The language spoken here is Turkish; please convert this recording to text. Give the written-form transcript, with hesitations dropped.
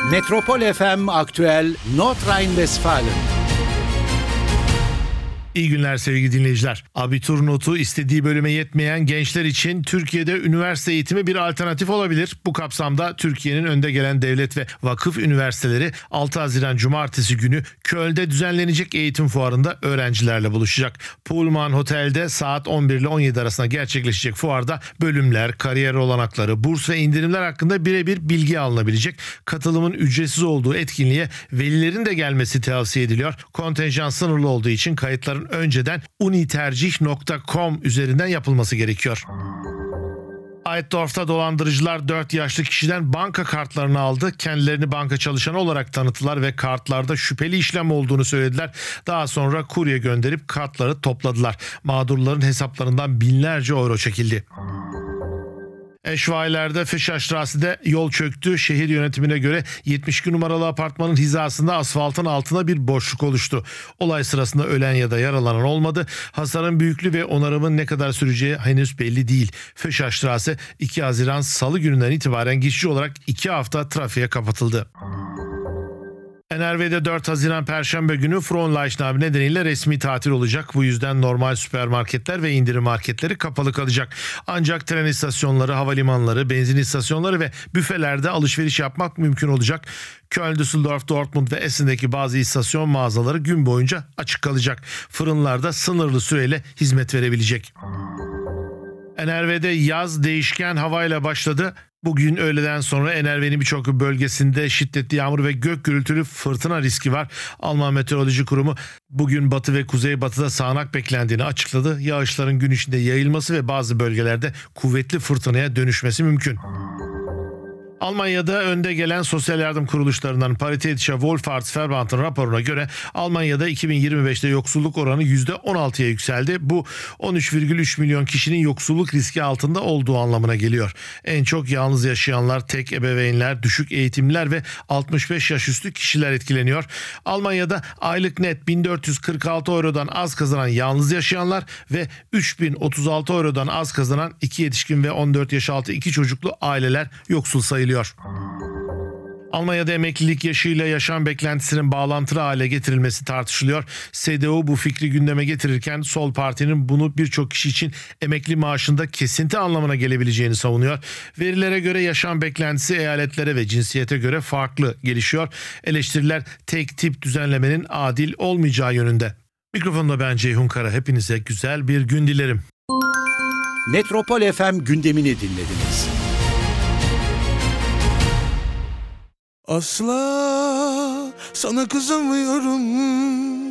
Metropol FM Aktüel Nordrhein-Westfalen. İyi günler sevgili dinleyiciler. Abitur notu istediği bölüme yetmeyen gençler için Türkiye'de üniversite eğitimi bir alternatif olabilir. Bu kapsamda Türkiye'nin önde gelen devlet ve vakıf üniversiteleri 6 Haziran Cumartesi günü Köln'de düzenlenecek eğitim fuarında öğrencilerle buluşacak. Pullman Hotel'de saat 11 ile 17 arasında gerçekleşecek fuarda bölümler, kariyer olanakları, burs ve indirimler hakkında birebir bilgi alınabilecek. Katılımın ücretsiz olduğu etkinliğe velilerin de gelmesi tavsiye ediliyor. Kontenjan sınırlı olduğu için kayıtların önceden unitercih.com üzerinden yapılması gerekiyor. Altdorf'ta dolandırıcılar 4 yaşlı kişiden banka kartlarını aldı. Kendilerini banka çalışanı olarak tanıttılar ve kartlarda şüpheli işlem olduğunu söylediler. Daha sonra kurye gönderip kartları topladılar. Mağdurların hesaplarından binlerce euro çekildi. Eşvailer'de Fischerstrasse'de yol çöktü. Şehir yönetimine göre 72 numaralı apartmanın hizasında asfaltın altına bir boşluk oluştu. Olay sırasında ölen ya da yaralanan olmadı. Hasarın büyüklüğü ve onarımın ne kadar süreceği henüz belli değil. Fischerstrasse 2 Haziran Salı gününden itibaren geçici olarak 2 hafta trafiğe kapatıldı. NRW'de 4 Haziran Perşembe günü Fronleichnam nedeniyle resmi tatil olacak. Bu yüzden normal süpermarketler ve indirim marketleri kapalı kalacak. Ancak tren istasyonları, havalimanları, benzin istasyonları ve büfelerde alışveriş yapmak mümkün olacak. Köln, Düsseldorf, Dortmund ve Essen'deki bazı istasyon mağazaları gün boyunca açık kalacak. Fırınlarda sınırlı süreyle hizmet verebilecek. NRW'de yaz değişken havayla başladı. Bugün öğleden sonra NRW'nin birçok bölgesinde şiddetli yağmur ve gök gürültülü fırtına riski var. Alman Meteoroloji Kurumu bugün batı ve kuzeybatıda sağanak beklendiğini açıkladı. Yağışların gün içinde yayılması ve bazı bölgelerde kuvvetli fırtınaya dönüşmesi mümkün. Almanya'da önde gelen sosyal yardım kuruluşlarından Paritätischer Wohlfahrtsverband'ın raporuna göre Almanya'da 2025'te yoksulluk oranı %16'ya yükseldi. Bu 13,3 milyon kişinin yoksulluk riski altında olduğu anlamına geliyor. En çok yalnız yaşayanlar, tek ebeveynler, düşük eğitimliler ve 65 yaş üstü kişiler etkileniyor. Almanya'da aylık net 1446 eurodan az kazanan yalnız yaşayanlar ve 3036 eurodan az kazanan 2 yetişkin ve 14 yaş altı 2 çocuklu aileler yoksul sayılıyor. Almanya'da emeklilik yaşıyla yaşam beklentisinin bağlantılı hale getirilmesi tartışılıyor. CDU bu fikri gündeme getirirken Sol Parti'nin bunu birçok kişi için emekli maaşında kesinti anlamına gelebileceğini savunuyor. Verilere göre yaşam beklentisi eyaletlere ve cinsiyete göre farklı gelişiyor. Eleştiriler tek tip düzenlemenin adil olmayacağı yönünde. Mikrofonda ben Ceyhun Kara. Hepinize güzel bir gün dilerim. Metropol FM gündemini dinlediniz. Asla sana kızamıyorum.